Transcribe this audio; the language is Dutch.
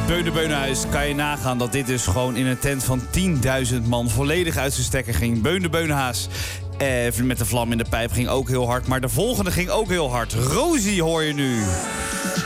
Beunenhuis, kan je nagaan dat dit dus gewoon in een tent van 10.000 man volledig uit zijn stekker ging. Beunenhaas met de vlam in de pijp ging ook heel hard, maar de volgende ging ook heel hard. Rosie hoor je nu.